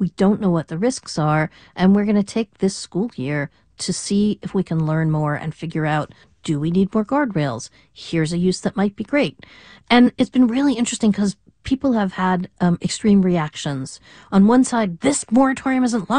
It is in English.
we don't know what the risks are, and we're going to take this school year to see if we can learn more and figure out, do we need more guardrails? Here's a use that might be great. And it's been really interesting because people have had extreme reactions. On one side, this moratorium isn't